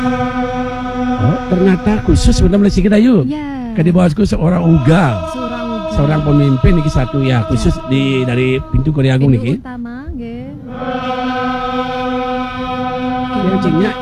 Oh, ternyata khusus benar si Kedayu. Ya. Kan di bawahku seorang ugal. Seorang pemimpin niki satu ya, khusus di dari pintu Korea Agung niki. Utama nggih. Yang